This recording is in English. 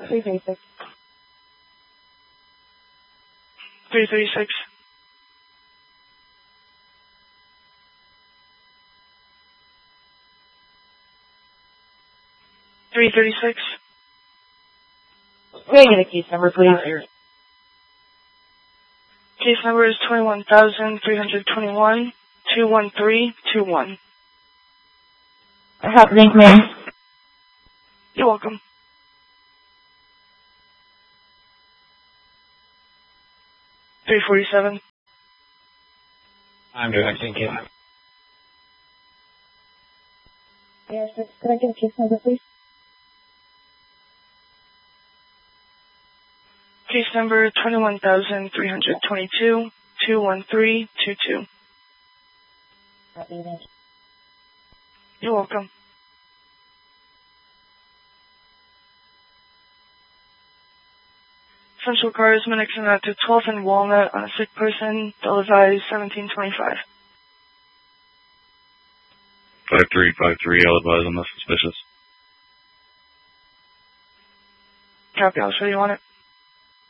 336. 336. 336. May I get a case number, please? Case number is 21,321 21321. Thank you, ma'am. You're welcome. $347. I'm doing, thank you. Yes, sir. Could I get a case number, please? Case number 21,322 21322. You're welcome. Central car is Minixon out to 12th and Walnut on a sick person. Bill advised 1725. 5353, I'll advise on the suspicious. Copy, I'll show you on it.